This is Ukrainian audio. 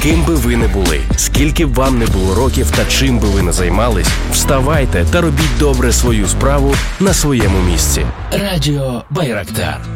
Ким би ви не були, скільки б вам не було років та чим би ви не займались, вставайте та робіть добре свою справу на своєму місці. Радіо Байрактар.